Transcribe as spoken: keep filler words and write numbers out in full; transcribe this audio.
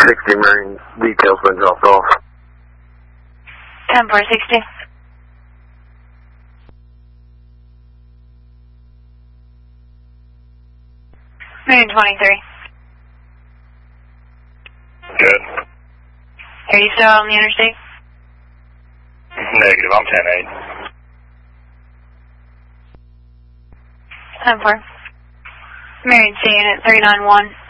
sixty, Marine detail's been dropped off. ten four sixty. Marine twenty-three. Good. Are you still on the interstate? Negative, I'm ten eight. ten four. Marine C unit three nine one.